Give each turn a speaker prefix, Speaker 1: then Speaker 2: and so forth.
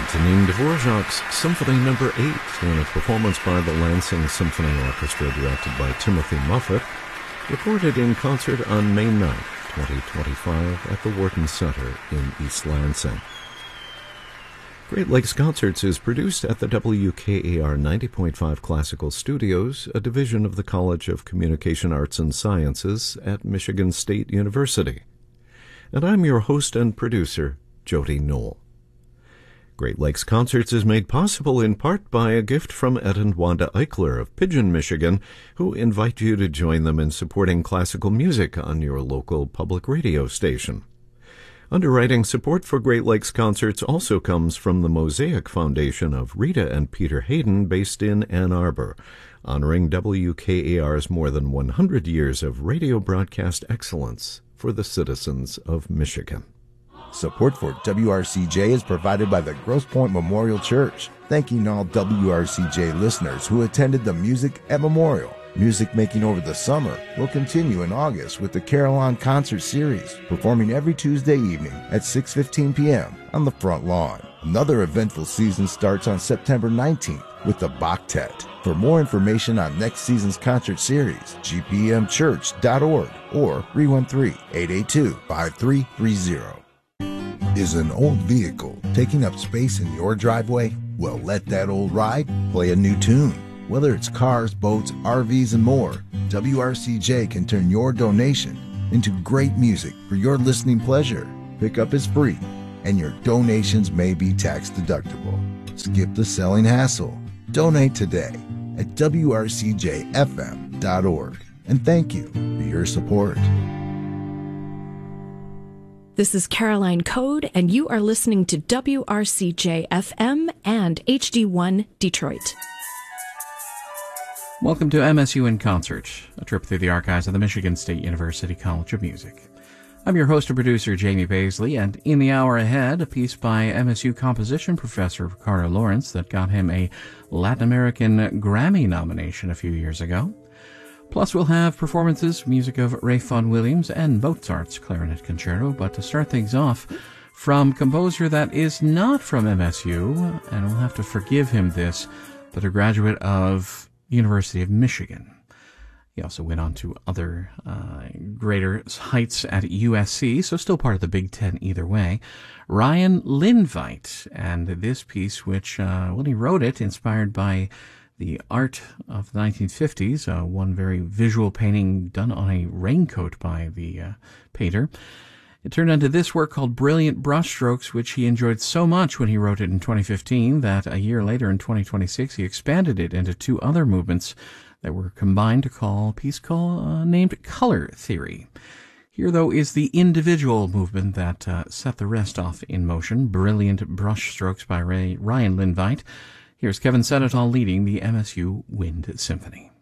Speaker 1: Antonin Dvorak's Symphony No. 8 in a performance by the Lansing Symphony Orchestra directed by Timothy Moffat, recorded in concert on May 9, 2025 at the Wharton Center in East Lansing. Great Lakes Concerts is produced at the WKAR 90.5 Classical Studios, a division of the College of Communication Arts and Sciences at Michigan State University. And I'm your host and producer, Jody Knoll. Great Lakes Concerts is made possible in part by a gift from Ed and Wanda Eichler of Pigeon, Michigan, who invite you to join them in supporting classical music on your local public radio station. Underwriting support for Great Lakes Concerts also comes from the Mosaic Foundation of Rita and Peter Hayden, based in Ann Arbor, honoring WKAR's more than 100 years of radio broadcast excellence for the citizens of Michigan.
Speaker 2: Support for WRCJ is provided by the Grosse Pointe Memorial Church, thanking all WRCJ listeners who attended the Music at Memorial. Music making over the summer will continue in August with the Carillon Concert Series, performing every Tuesday evening at 6:15 p.m. on the front lawn. Another eventful season starts on September 19th with the Bachtet. For more information on next season's concert series, gpmchurch.org or 313-882-5330. Is an old vehicle taking up space in your driveway? Well, let that old ride play a new tune. Whether it's cars, boats, RVs, and more, WRCJ can turn your donation into great music for your listening pleasure. Pickup is free, and your donations may be tax deductible. Skip the selling hassle. Donate today at WRCJFM.org. And thank you for your support.
Speaker 3: This is Caroline Code, and you are listening to WRCJ-FM and HD1 Detroit.
Speaker 4: Welcome to MSU in Concert, a trip through the archives of the Michigan State University College of Music. I'm your host and producer, Jamie Baisley, and in the hour ahead, a piece by MSU composition professor Ricardo Lawrence that got him a Latin American Grammy nomination a few years ago. Plus, we'll have performances, music of Ralph Vaughan Williams and Mozart's Clarinet Concerto. But to start things off, from composer that is not from MSU, and we'll have to forgive him this, but a graduate of University of Michigan. He also went on to other greater heights at USC, so still part of the Big Ten either way. Ryan Lindveit, and this piece, which, when he wrote it, inspired by the art of the 1950s, one very visual painting done on a raincoat by the painter. It turned into this work called Brilliant Brushstrokes, which he enjoyed so much when he wrote it in 2015 that a year later in 2026 he expanded it into two other movements that were combined to call a piece named Color Theory. Here, though, is the individual movement that set the rest off in motion, Brilliant Brushstrokes by Ryan Lindveit. Here's Kevin Senatol leading the MSU Wind Symphony.